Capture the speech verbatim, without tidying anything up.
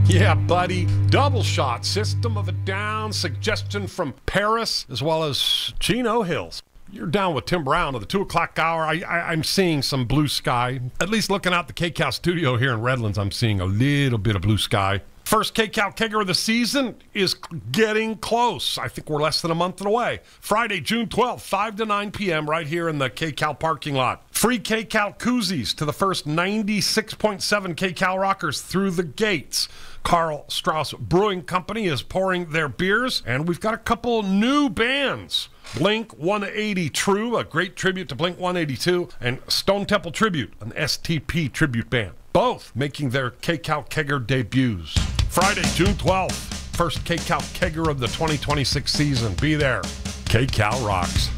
Yeah, buddy. Double shot, System of a Down, suggestion from Paris, as well as Chino Hills. You're down with Tim Brown at the two o'clock hour. I, I, I'm seeing some blue sky. At least looking out the K-Cal studio here in Redlands, I'm seeing a little bit of blue sky. First K-Cal Kegger of the season is getting close. I think we're less than a month away. Friday, June twelfth, five to nine p.m. right here in the K-Cal parking lot. Free K-Cal koozies to the first ninety-six point seven K-Cal rockers through the gates. Karl Strauss Brewing Company is pouring their beers, and we've got a couple new bands. Blink one eighty True, a great tribute to Blink one eighty-two, and Stone Temple Tribute, an S T P tribute band. Both making their K-Cal Kegger debuts. Friday, June twelfth, first K-Cal Kegger of the twenty twenty-six season. Be there. K-Cal rocks.